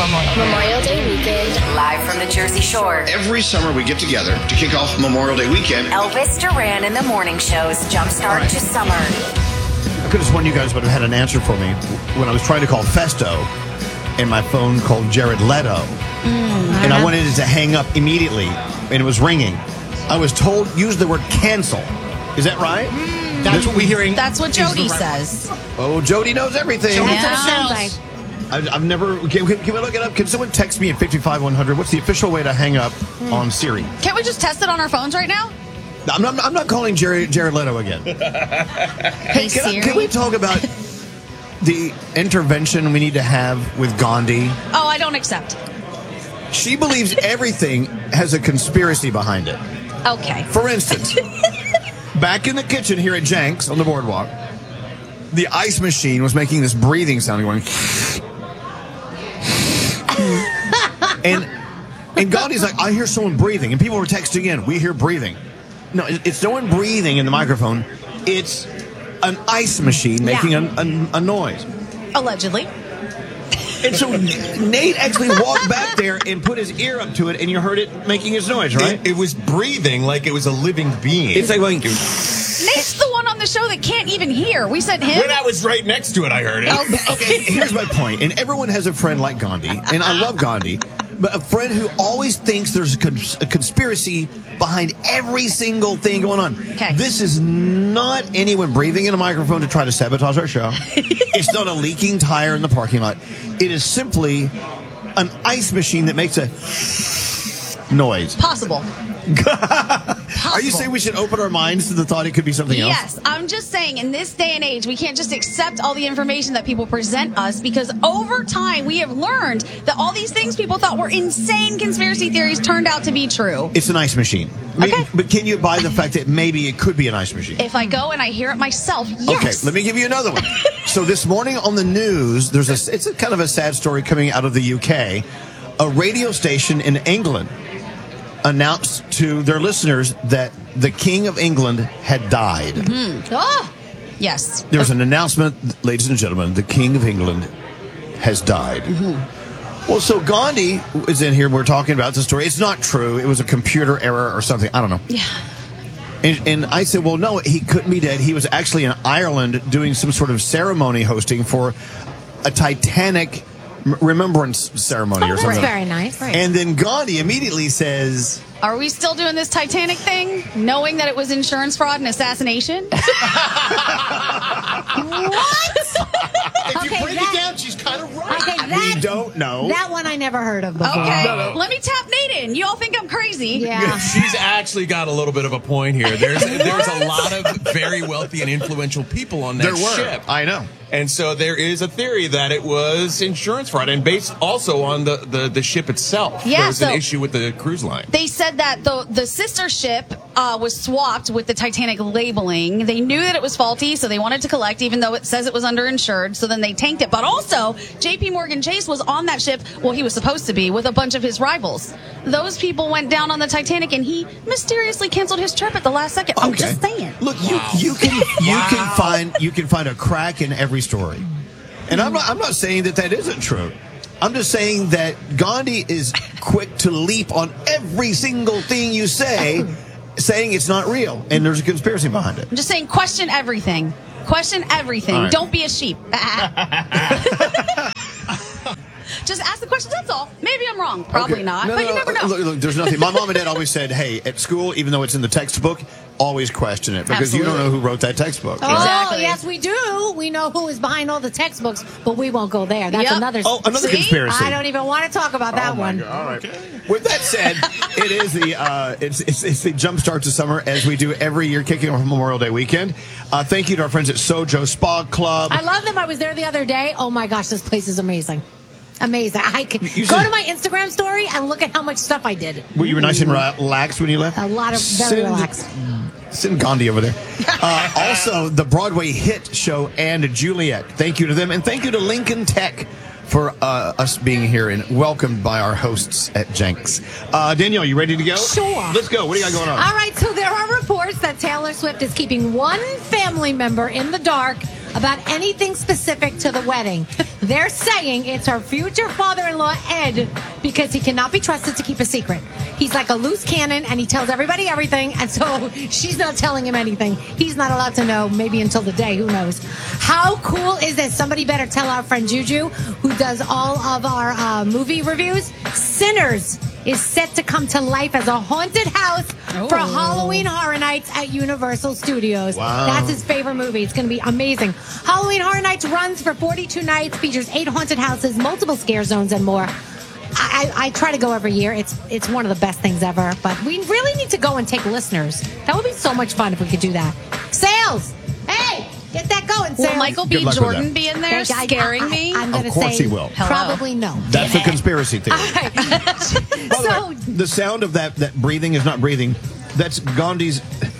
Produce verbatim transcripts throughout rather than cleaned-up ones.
Memorial Day. Memorial Day weekend. Live from the Jersey Shore. Every summer we get together to kick off Memorial Day weekend. Elvis Duran and the Morning Show's Jumpstart right. to Summer. I could have sworn you guys would have had an answer for me when I was trying to call Festo and my phone called Jared Leto. Mm, and I, I wanted it to hang up immediately, and it was ringing. I was told, use the word cancel. Is that right? Mm, that's, that's what we're hearing. That's what Jody says. Oh, Jody knows everything. Jody That's what it sounds like. I've, I've never. Can, can we look it up? Can someone text me at fifty-five one hundred? What's the official way to hang up mm. on Siri? Can't we just test it on our phones right now? I'm not, I'm not calling Jared, Jared Leto again. Hey, can, Siri. I, can we talk about the intervention we need to have with Gandhi? Oh, I don't accept. She believes everything has a conspiracy behind it. Okay. For instance, back in the kitchen here at Jenks on the boardwalk, the ice machine was making this breathing sound going. and and Gandhi's like, I hear someone breathing. And people were texting in, we hear breathing. No, it's no one breathing in the microphone. It's an ice machine making yeah. a, a, a noise. Allegedly. And so Nate actually walked back there and put his ear up to it, and you heard it making its noise, right? It, it was breathing like it was a living being. It's like going... Nate's the one on the show that can't even hear. We said him. When I was right next to it, I heard it. Oh, okay, here's my point. And everyone has a friend like Gandhi, and I love Gandhi, but a friend who always thinks there's a, cons- a conspiracy behind every single thing going on. Okay. This is not anyone breathing in a microphone to try to sabotage our show. It's not a leaking tire in the parking lot. It is simply an ice machine that makes a noise. Possible. Are you saying we should open our minds to the thought it could be something else? Yes, I'm just saying in this day and age, we can't just accept all the information that people present us, because over time we have learned that all these things people thought were insane conspiracy theories turned out to be true. It's an ice machine. Okay. But can you buy the fact that maybe it could be an ice machine? If I go and I hear it myself, yes. Okay, let me give you another one. So this morning on the news, there's a, it's a kind of a sad story coming out of the U K. A radio station in England announced to their listeners that the King of England had died. Mm-hmm. Oh, yes. There's an announcement, ladies and gentlemen, the King of England has died. Mm-hmm. Well, so Gandhi is in here. We're talking about the story. It's not true. It was a computer error or something. I don't know. Yeah. And, and I said, well, no, he couldn't be dead. He was actually in Ireland doing some sort of ceremony hosting for a Titanic remembrance ceremony oh, or something. That's very nice. Right. And then Gandhi immediately says, are we still doing this Titanic thing, knowing that it was insurance fraud and assassination? What? If okay, you break that, it down, she's kind of right. Okay, that, we don't know. That one I never heard of before. Okay, no, no. let me tap Nate in. You all think I'm crazy? Yeah. She's actually got a little bit of a point here. There's there's a lot of very wealthy and influential people on that there were. ship. I know. And so there is a theory that it was insurance fraud, and based also on the, the, the ship itself. Yeah, there was so an issue with the cruise line. They said that the the sister ship uh, was swapped with the Titanic labeling. They knew that it was faulty, so they wanted to collect, even though it says it was underinsured. So then they tanked it. But also, J P Morgan Chase was on that ship, well, he was supposed to be, with a bunch of his rivals. Those people went down on the Titanic, and he mysteriously canceled his trip at the last second. I'm Okay. just saying. Look, you you can you Wow. can find you can find a crack in every story. And I'm not, I'm not saying that that isn't true. I'm just saying that Gandhi is quick to leap on every single thing you say, saying it's not real, and there's a conspiracy behind it. I'm just saying, question everything. Question everything. All right. Don't be a sheep. Just ask the questions, that's all. Maybe I'm wrong. Probably Okay. not. No, but no, you never know. Look, look, there's nothing. My mom and dad always said, hey, at school, even though it's in the textbook, always question it, because you don't know who wrote that textbook. Oh, right? Exactly. yes, we do. We know who is behind all the textbooks, but we won't go there. That's Yep. another. Oh, another See? conspiracy. I don't even want to talk about that Oh, my one. God. All right. With that said, it is the uh, it's, it's it's the jumpstart to summer, as we do every year, kicking off Memorial Day weekend. Uh, thank you to our friends at Sojo Spa Club. I love them. I was there the other day. Oh my gosh, this place is amazing. Amazing. I can You go said- to my Instagram story and look at how much stuff I did. Well, you were nice and relaxed when you left. A lot of very Send- relaxed. Send Gandhi over there. Uh, also, the Broadway hit show and Juliet. Thank you to them, and thank you to Lincoln Tech for uh, us being here and welcomed by our hosts at Jenks. Uh, Danielle, you ready to go? Sure. Let's go. What do you got going on? All right, so there are reports that Taylor Swift is keeping one family member in the dark about anything specific to the wedding. They're saying it's her future father-in-law, Ed, because he cannot be trusted to keep a secret. He's like a loose cannon, and he tells everybody everything, and so she's not telling him anything. He's not allowed to know, maybe until the day, who knows. How cool is this? Somebody better tell our friend Juju, who does all of our uh, movie reviews. Sinners is set to come to life as a haunted house Oh. for Halloween Horror Nights at Universal Studios. Wow. That's his favorite movie. It's going to be amazing. Halloween Horror Nights runs for forty-two nights, features eight haunted houses, multiple scare zones, and more. I, I, I try to go every year. It's it's one of the best things ever. But we really need to go and take listeners. That would be so much fun if we could do that. Sales! Hey! Get that going, Sales. Will Michael Good B. luck with Jordan that. be in there I- I- scaring I- me? I'm going to Of course say he will. Hello. probably no. That's a conspiracy theory. All right. By the so, way, the sound of that, that breathing is not breathing. That's Gandhi's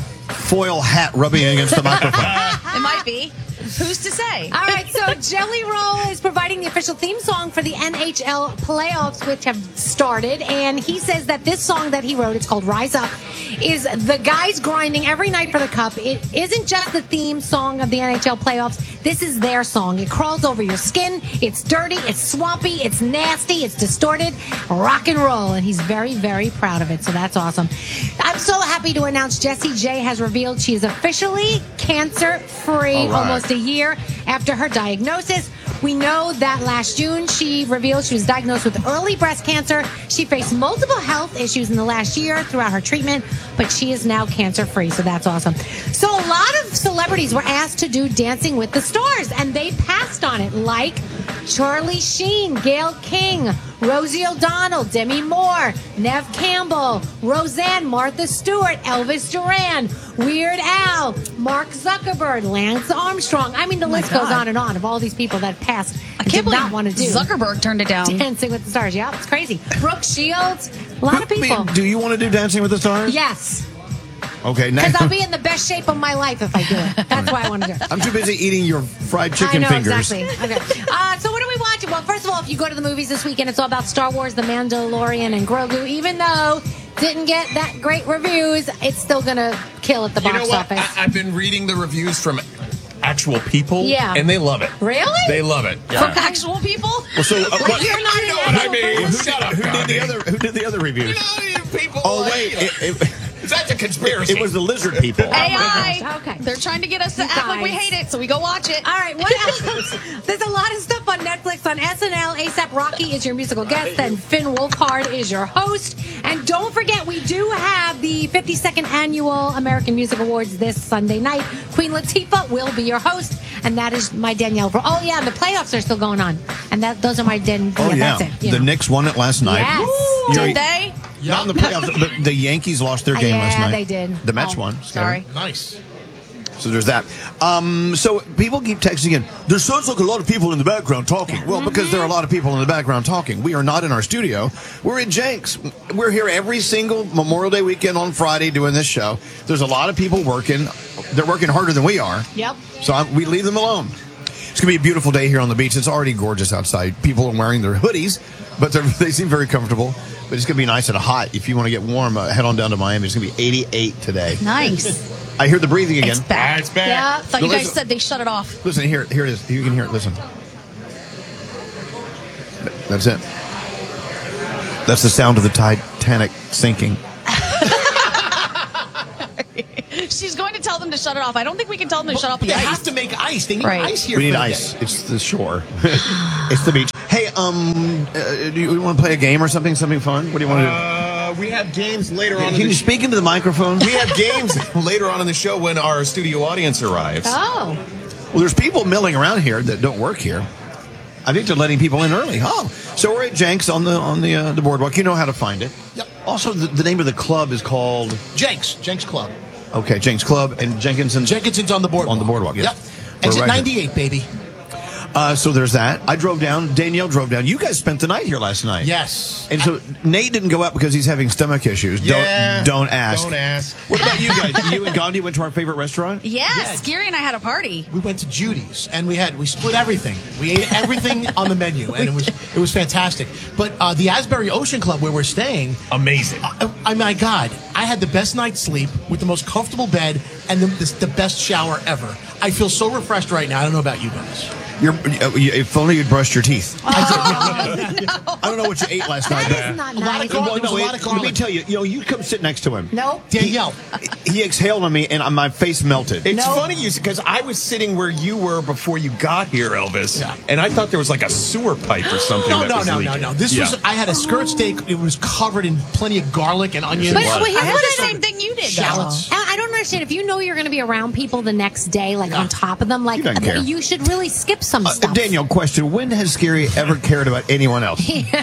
foil hat rubbing against the microphone. It might be. Who's to say? all right, so Jelly Roll is providing the official theme song for the N H L playoffs, which have started. And he says that this song that he wrote, it's called Rise Up, is the guys grinding every night for the cup. It isn't just the theme song of the N H L playoffs. This is their song. It crawls over your skin. It's dirty. It's swampy. It's nasty. It's distorted. Rock and roll. And he's very, very proud of it. So that's awesome. I'm so happy to announce Jessie J has revealed she is officially cancer-free All right. almost a year after her diagnosis. We know that last June she revealed she was diagnosed with early breast cancer. She faced multiple health issues in the last year throughout her treatment, but she is now cancer-free, so that's awesome. So a lot of celebrities were asked to do Dancing with the Stars, and they passed on it, like Charlie Sheen, Gayle King, Rosie O'Donnell, Demi Moore, Nev Campbell, Roseanne, Martha Stewart, Elvis Duran, Weird Al, Mark Zuckerberg, Lance Armstrong. I mean, the list goes God. on and on of all these people that passed I and can't did believe not want to do Zuckerberg turned it down. Dancing with the Stars. Yeah, it's crazy. Brooke Shields, a lot of people. Do you want to do Dancing with the Stars? Yes, Okay, now. because I'll be in the best shape of my life if I do it. That's why I want to do it. I'm too busy eating your fried chicken I know, fingers. exactly. Okay. Uh, so what are we watching? Well, first of all, if you go to the movies this weekend, it's all about Star Wars, The Mandalorian, and Grogu. Even though didn't get that great reviews, it's still going to kill at the You box know what? office. I, I've been reading the reviews from actual people, Yeah. and they love it. Really? They love it. From Yeah. actual people? Well, so uh, what, You're not You know an what I actual mean. person. Shut up, who did the Gandhi. other? Who did the other You reviews? know, you people Oh like- wait, it, it, That's a conspiracy. it was the lizard people. A I. gosh, okay. They're trying to get us to You act like we guys. hate it, so we go watch it. All right, what else? There's a lot of stuff on Netflix. On S N L, ASAP Rocky is your musical guest, and Finn Wolfhard is your host. And don't forget, we do have the fifty-second Annual American Music Awards this Sunday night. Queen Latifah will be your host, and that is my Danielle. Oh, yeah, the playoffs are still going on. And that those are my Den. Oh yeah, that's it. you the know. Knicks won it last night. Yes. Woo! Did they? Not in the playoffs, but the Yankees lost their game Yeah, last night. they did. The Mets Oh, won. sorry. Nice. So there's that. Um, so people keep texting in. There sounds like a lot of people in the background talking. Well, because there are a lot of people in the background talking. We are not in our studio. We're at Jenks. We're here every single Memorial Day weekend on Friday doing this show. There's a lot of people working. They're working harder than we are. Yep. So I, we leave them alone. It's going to be a beautiful day here on the beach. It's already gorgeous outside. People are wearing their hoodies, but they're- they seem very comfortable. But it's going to be nice and hot. If you want to get warm, uh, head on down to Miami. It's going to be eighty-eight today. Nice. I hear the breathing again. It's back. It's back. Yeah. I thought you Listen- guys said they shut it off. Listen, here, here it is. You can hear it. Listen. That's it. That's the sound of the Titanic sinking. She's going to tell them to shut it off. I don't think we can tell them to shut off the They ice. have to make ice. They need Right. ice here. We need for the ice. day. It's the shore. It's the beach. Hey, um, uh, do you want to play a game or something? Something fun? What do you want to do? Uh, we have games later on. Can in you the speak into the microphone? We have games later on in the show when our studio audience arrives. Oh. Well, there's people milling around here that don't work here. I think they're letting people in early. Oh, so we're at Jenks on the on the uh, the boardwalk. You know how to find it. Yep. Also, the, the name of the club is called Jenks, Jenks Club. okay Jenks Club and Jenkinson's Jenkinson's on the boardwalk. on the boardwalk. Yes. Yep. We're Exit right here. ninety-eight, baby. Uh, so there's that. I drove down. Danielle drove down. You guys spent the night here last night. Yes. And so Nate didn't go out because he's having stomach issues. Yeah. Don't don't ask. Don't ask. What about you guys? You and Gandhi went to our favorite restaurant? Yes, Gary and I had a party. We went to Judy's and we had we split everything. We ate everything on the menu and it was it was fantastic. But uh, the Asbury Ocean Club where we're staying, Amazing. I, I my God, I had the best night's sleep with the most comfortable bed and the, the, the best shower ever. I feel so refreshed right now. I don't know about you guys. You're, uh, you- if only you'd brushed your teeth. I did. I don't know what you ate last night. That is not A lot of nice. gar- Well, there was no, a lot it- of let me garlic. tell you, you know, you come sit next to him. Nope. Danielle. He exhaled on me, and uh, my face melted. It's No. funny you because I was sitting where you were before you got here, Elvis, Yeah. and I thought there was like a sewer pipe or something. No, that no, was no, no, leaking. no. This Yeah. was I had a skirt steak. It was covered in plenty of garlic and onions. But, What? but here's I had what the I same thing you did. Shallots. I I don't understand. If you know you're going to be around people the next day, like on top of them, like You don't care. you should really skip some Uh, stuff. Danielle, question: when has Scary ever cared about anyone else?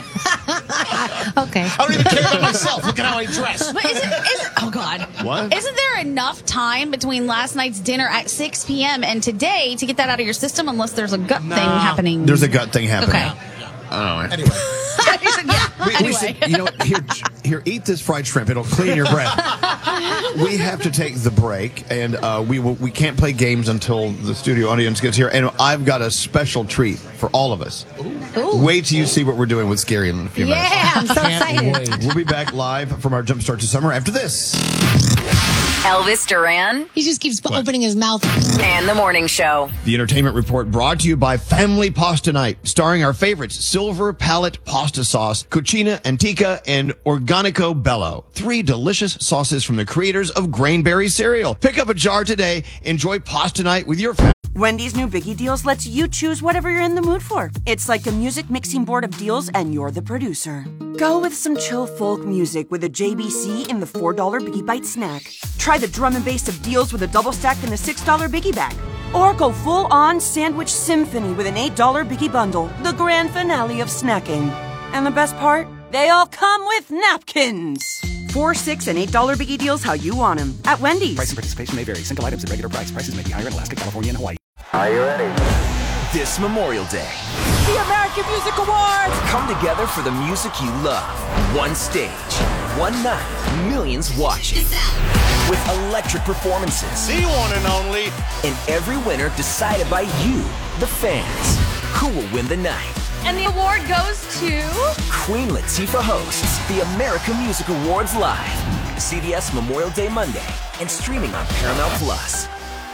Okay. I don't even care about myself. Look at how I dress. But isn't, isn't oh god, What? Isn't there enough time between last night's dinner at six p.m. and today to get that out of your system? Unless there's a gut thing happening. There's a gut thing happening. Okay. I don't know. Anyway. He said, yeah. We, we Anyway. should, you know, here, here, eat this fried shrimp. It'll clean your breath. We have to take the break, and uh, we will, we can't play games until the studio audience gets here. And I've got a special treat for all of us. Ooh. Wait till you see what we're doing with Scary in a few minutes. Yeah, I'm so excited. wait. We'll be back live from our Jumpstart to Summer after this. Elvis Duran He just keeps opening his mouth. and the Morning Show. The Entertainment Report brought to you by Family Pasta Night, starring our favorites, Silver Palette Pasta Sauce, Cucina Antica, and Organico Bello. Three delicious sauces from the creators of Grainberry cereal. Pick up a jar today. Enjoy Pasta Night with your family. Wendy's new Biggie Deals lets you choose whatever you're in the mood for. It's like a music mixing board of deals, and you're the producer. Go with some chill folk music with a J B C in the four dollar Biggie Bite snack. Try the drum and bass of deals with a double stack in the six dollar Biggie Bag. Or go full on sandwich symphony with an eight dollar Biggie Bundle, the grand finale of snacking. And the best part? They all come with napkins. Four, six, and eight dollar Biggie Deals how you want them at Wendy's. Price and participation may vary. Single items at regular price. Prices may be higher in Alaska, California, and Hawaii. Are you ready? This Memorial Day, The American Music Awards! come together for the music you love. One stage, one night, millions watching. With electric performances. The one and only. And every winner decided by you, the fans. Who will win the night? And the award goes to Queen Latifah hosts the American Music Awards live. C B S Memorial Day Monday and streaming on Paramount Plus.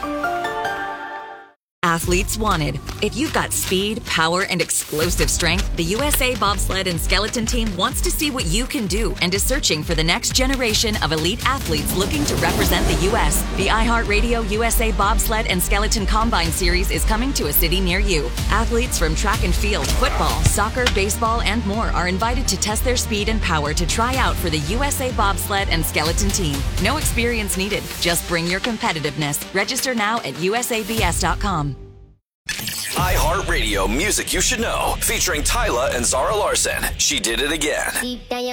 Athletes wanted. If you've got speed, power, and explosive strength, the U S A Bobsled and Skeleton Team wants to see what you can do and is searching for the next generation of elite athletes looking to represent the U S. The iHeartRadio U S A Bobsled and Skeleton Combine Series is coming to a city near you. Athletes from track and field, football, soccer, baseball, and more are invited to test their speed and power to try out for the U S A Bobsled and Skeleton Team. No experience needed. Just bring your competitiveness. Register now at U S A B S dot com. iHeartRadio Music You Should Know, featuring Tyla and Zara Larson. She Did It Again.